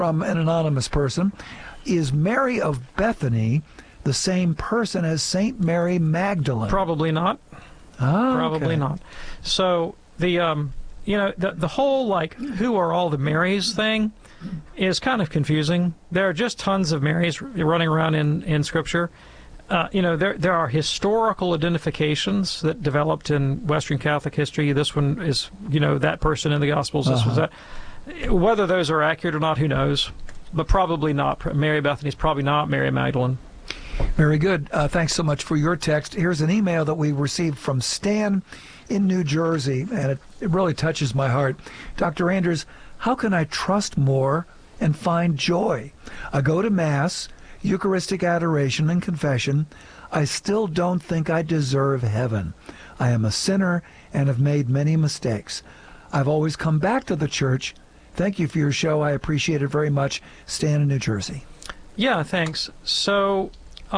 from an anonymous person. Is Mary of Bethany the same person as St. Mary Magdalene? Probably not. Oh, Probably okay. not. So the whole, like, who are all the Marys thing is kind of confusing. There are just tons of Marys running around in Scripture. There are historical identifications that developed in Western Catholic history. This one is, that person in the Gospels. This was that. Whether those are accurate or not, who knows? But probably not. Mary Bethany is probably not Mary Magdalene. Very good. Thanks so much for your text. Here's an email that we received from Stan in New Jersey, and it really touches my heart. Dr. Anders, how can I trust more and find joy? I go to Mass, Eucharistic adoration, and confession. I still don't think I deserve heaven. I am a sinner and have made many mistakes. I've always come back to the church. Thank you for your show. I appreciate it very much. Stan in New Jersey. Yeah, thanks. So,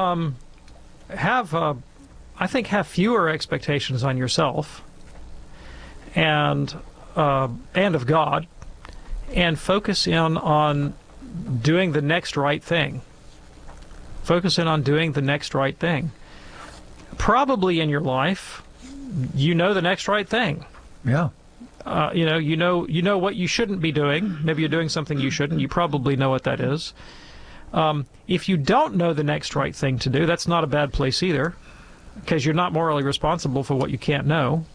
have fewer expectations on yourself and of God, and focus in on doing the next right thing. Focus in on doing the next right thing. Probably in your life, you know the next right thing. Yeah. You know what you shouldn't be doing. Maybe you're doing something you shouldn't. You probably know what that is. If you don't know the next right thing to do, that's not a bad place either, because you're not morally responsible for what you can't know.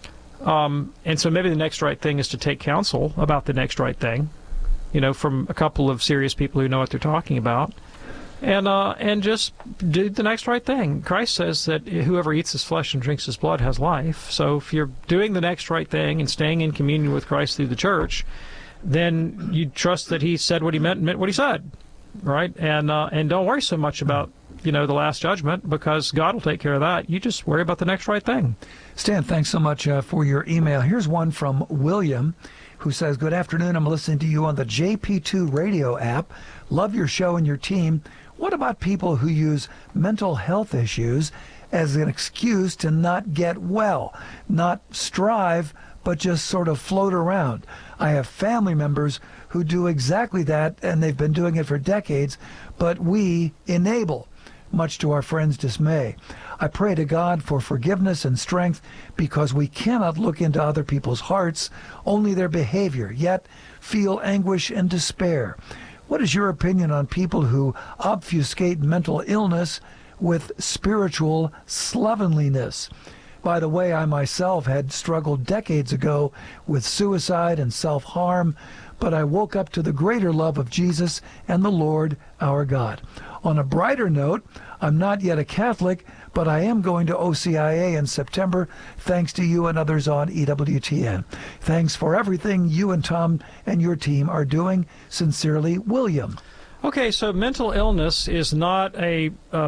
And so maybe the next right thing is to take counsel about the next right thing, from a couple of serious people who know what they're talking about, and just do the next right thing. Christ says that whoever eats his flesh and drinks his blood has life. So if you're doing the next right thing and staying in communion with Christ through the church, then you trust that he said what he meant and meant what he said, right? And don't worry so much about the last judgment, because God will take care of that. You just worry about the next right thing. Stan, thanks so much for your email. Here's one from William, who says, "Good afternoon. I'm listening to you on the JP2 radio app. Love your show and your team. What about people who use mental health issues as an excuse to not get well, not strive, but just sort of float around? I have family members who do exactly that, and they've been doing it for decades, but we enable, much to our friends' dismay. I pray to God for forgiveness and strength, because we cannot look into other people's hearts, only their behavior, yet feel anguish and despair. What is your opinion on people who obfuscate mental illness with spiritual slovenliness? By the way, I myself had struggled decades ago with suicide and self-harm, but I woke up to the greater love of Jesus and the Lord our God. On a brighter note, I'm not yet a Catholic, but I am going to OCIA in September, thanks to you and others on EWTN. Thanks for everything you and Tom and your team are doing. Sincerely, William." Okay, so mental illness is not a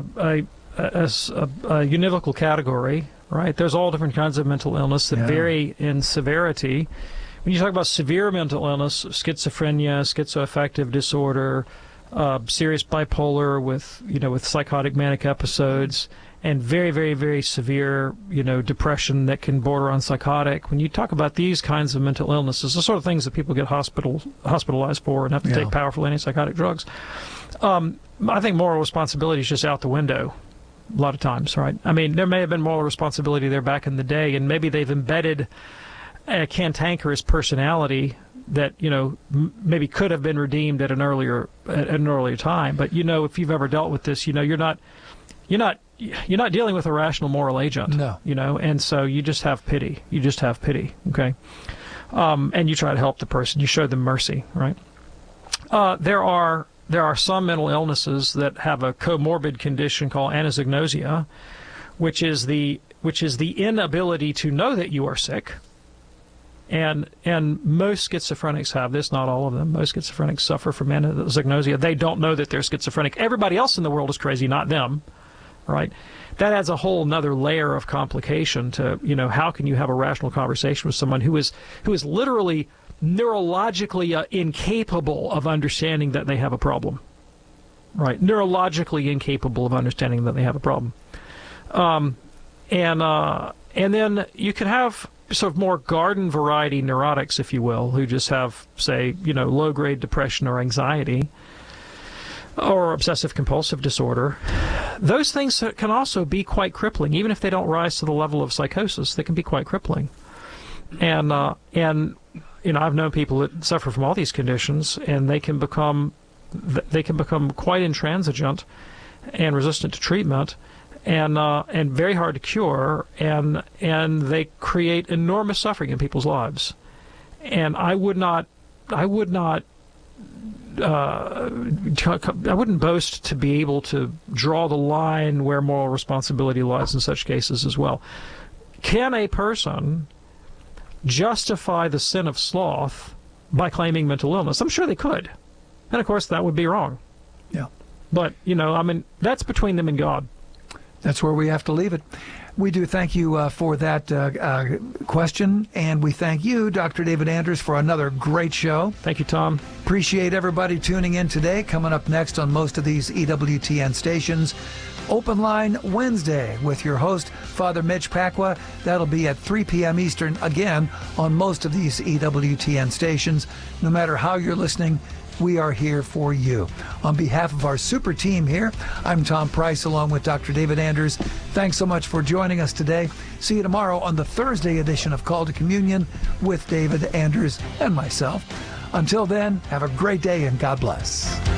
univocal category, right? There's all different kinds of mental illness that vary in severity. When you talk about severe mental illness, schizophrenia, schizoaffective disorder, serious bipolar with psychotic manic episodes, and very, very, very severe, depression that can border on psychotic. When you talk about these kinds of mental illnesses, the sort of things that people get hospitalized for and have to take powerful antipsychotic drugs, I think moral responsibility is just out the window a lot of times, right? I mean, there may have been moral responsibility there back in the day, and maybe they've embedded a cantankerous personality that maybe could have been redeemed at an earlier time. But if you've ever dealt with this, you're not dealing with a rational moral agent. No. And so you just have pity. Okay, and you try to help the person. You show them mercy, right? There are some mental illnesses that have a comorbid condition called anosognosia, which is the inability to know that you are sick. And most schizophrenics have this, not all of them. Most schizophrenics suffer from anosognosia. They don't know that they're schizophrenic. Everybody else in the world is crazy, not them, right? That adds a whole nother layer of complication to, how can you have a rational conversation with someone who is literally neurologically incapable of understanding that they have a problem, right? Neurologically incapable of understanding that they have a problem. And then you can have sort of more garden variety neurotics, if you will, who just have, say, low-grade depression or anxiety or obsessive compulsive disorder, those things can also be quite crippling. Even if they don't rise to the level of psychosis, they can be quite crippling. And I've known people that suffer from all these conditions, and they can become quite intransigent and resistant to treatment, and very hard to cure, and they create enormous suffering in people's lives. And I wouldn't boast to be able to draw the line where moral responsibility lies in such cases as well. Can a person justify the sin of sloth by claiming mental illness? I'm sure they could. And of course, that would be wrong. Yeah. But, that's between them and God. That's where we have to leave it. We do thank you for that question, and we thank you, Dr. David Anders, for another great show. Thank you, Tom. Appreciate everybody tuning in today. Coming up next on most of these EWTN stations, Open Line Wednesday with your host, Father Mitch Pacwa. That'll be at 3 p.m. Eastern, again, on most of these EWTN stations. No matter how you're listening, we are here for you. On behalf of our super team here, I'm Tom Price along with Dr. David Anders. Thanks so much for joining us today. See you tomorrow on the Thursday edition of Call to Communion with David Anders and myself. Until then, have a great day and God bless.